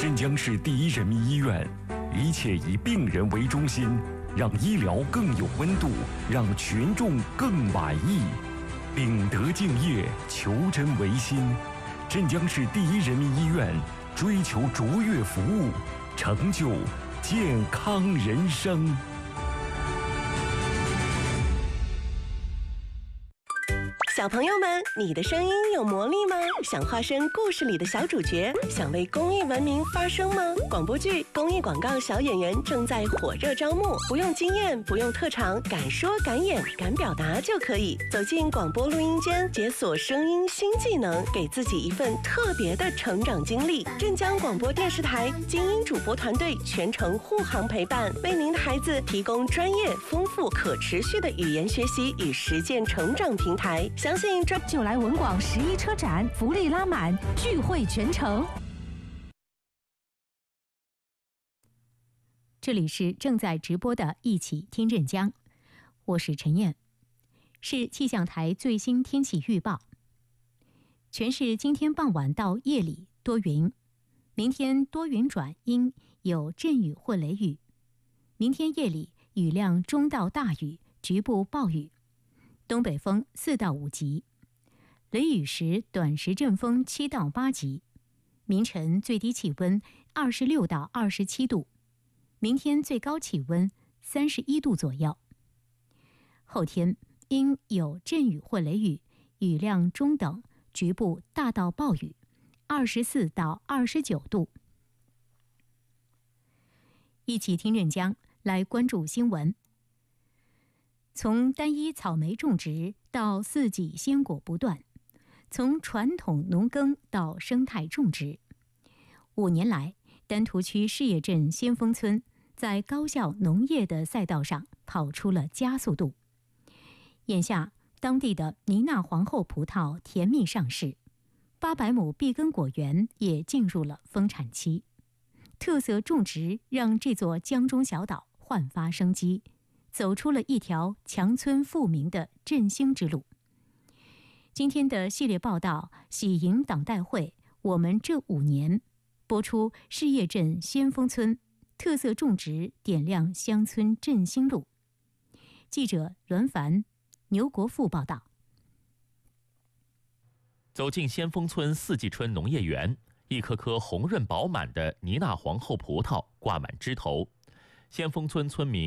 镇江市第一人民医院，一切以病人为中心，让医疗更有温度，让群众更满意。秉德敬业，求真为心。镇江市第一人民医院追求卓越服务，成就健康人生。 小朋友们，你的声音有魔力吗？想化身故事里的小主角，想为公益文明发声吗？广播剧、公益广告小演员正在火热招募，不用经验，不用特长，敢说敢演敢表达就可以。走进广播录音间，解锁声音新技能，给自己一份特别的成长经历。镇江广播电视台精英主播团队全程护航陪伴，为您的孩子提供专业、丰富、可持续的语言学习与实践成长平台。相信这就来文广11车展，福利拉满，聚会全城。 这里是正在直播的一起听镇江，我是陈燕，是气象台最新天气预报。全市今天傍晚到夜里多云，明天多云转阴，有阵雨或雷雨。明天夜里雨量中到大雨，局部暴雨。东北风4到5级，雷雨时短时阵风7到8级。明晨最低气温26到27度，明天最高气温31度左右。后天因有阵雨或雷雨，雨量中等，局部大到暴雨，24到29度。一起听镇江，来关注新闻。从单一草莓种植到四季鲜果不断，从传统农耕到生态种植，5年来，丹徒区事业镇先锋村在高效农业的赛道上跑出了加速度。眼下，当地的妮娜皇后葡萄甜蜜上市，800亩碧根果园也进入了丰产期。特色种植让这座江中小岛焕发生机，走出了一条强村富民的振兴之路。今天的系列报道喜迎党代会，我们这5年播出事业镇先锋村特色种植点亮乡村振兴路。记者栾凡、牛国富报道。 走进先锋村四季春农业园，一颗颗红润饱满的妮娜皇后葡萄挂满枝头。先锋村村民